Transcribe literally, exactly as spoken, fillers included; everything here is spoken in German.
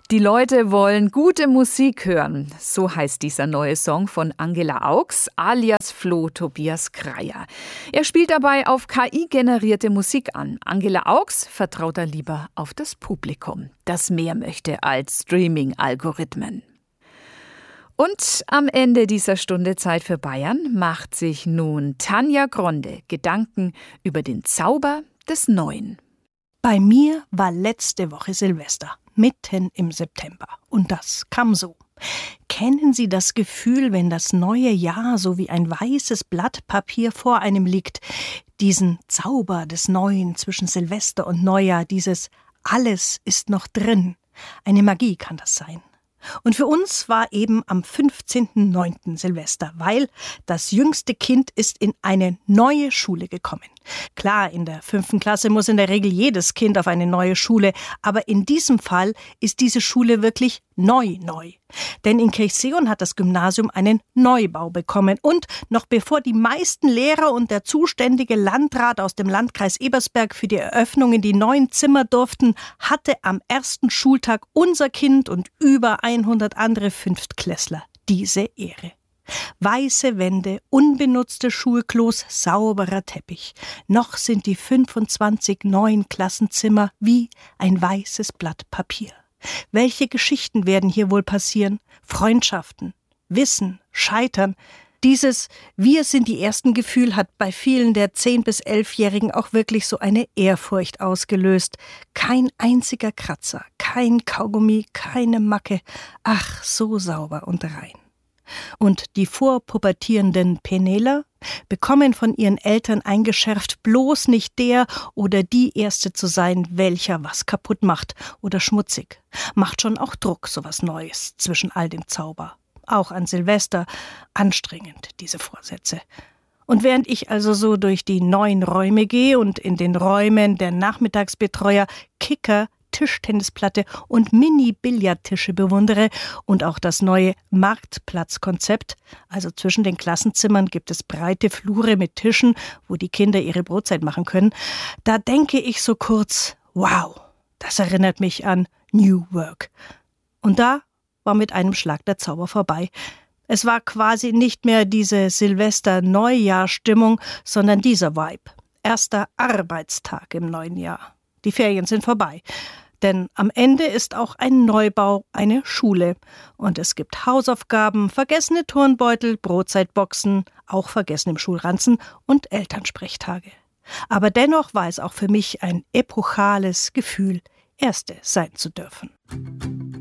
Die Leute wollen gute Musik hören. So heißt dieser neue Song von Angela Augs alias Flo Tobias Kreier. Er spielt dabei auf K I-generierte Musik an. Angela Augs vertraut da lieber auf das Publikum, das mehr möchte als Streaming-Algorithmen. Und am Ende dieser Stunde Zeit für Bayern macht sich nun Tanja Gronde Gedanken über den Zauber des Neuen. Bei mir war letzte Woche Silvester, mitten im September. Und das kam so. Kennen Sie das Gefühl, wenn das neue Jahr so wie ein weißes Blatt Papier vor einem liegt? Diesen Zauber des Neuen zwischen Silvester und Neujahr, dieses Alles ist noch drin. Eine Magie kann das sein. Und für uns war eben am fünfzehnten neunten Silvester, weil das jüngste Kind ist in eine neue Schule gekommen. Klar, in der fünften Klasse muss in der Regel jedes Kind auf eine neue Schule, aber in diesem Fall ist diese Schule wirklich neu neu. Denn in Kirchseeon hat das Gymnasium einen Neubau bekommen und noch bevor die meisten Lehrer und der zuständige Landrat aus dem Landkreis Ebersberg für die Eröffnung in die neuen Zimmer durften, hatte am ersten Schultag unser Kind und über hundert andere Fünftklässler diese Ehre. Weiße Wände, unbenutzte Schulklos, sauberer Teppich. Noch sind die fünfundzwanzig neuen Klassenzimmer wie ein weißes Blatt Papier. Welche Geschichten werden hier wohl passieren? Freundschaften, Wissen, Scheitern. Dieses Wir sind die Ersten Gefühl hat bei vielen der zehn- bis elfjährigen auch wirklich so eine Ehrfurcht ausgelöst. Kein einziger Kratzer, kein Kaugummi, keine Macke. Ach, so sauber und rein. Und die vorpubertierenden Penela bekommen von ihren Eltern eingeschärft, bloß nicht der oder die Erste zu sein, welcher was kaputt macht oder schmutzig. Macht schon auch Druck, sowas Neues zwischen all dem Zauber. Auch an Silvester anstrengend, diese Vorsätze. Und während ich also so durch die neuen Räume gehe und in den Räumen der Nachmittagsbetreuer Kicker, Tischtennisplatte und Mini-Billardtische bewundere und auch das neue Marktplatzkonzept, also zwischen den Klassenzimmern gibt es breite Flure mit Tischen, wo die Kinder ihre Brotzeit machen können, da denke ich so kurz, wow, das erinnert mich an New Work. Und da war mit einem Schlag der Zauber vorbei. Es war quasi nicht mehr diese Silvester-Neujahr-Stimmung, sondern dieser Vibe. Erster Arbeitstag im neuen Jahr. Die Ferien sind vorbei. Denn am Ende ist auch ein Neubau eine Schule. Und es gibt Hausaufgaben, vergessene Turnbeutel, Brotzeitboxen, auch vergessen im Schulranzen und Elternsprechtage. Aber dennoch war es auch für mich ein epochales Gefühl, Erste sein zu dürfen.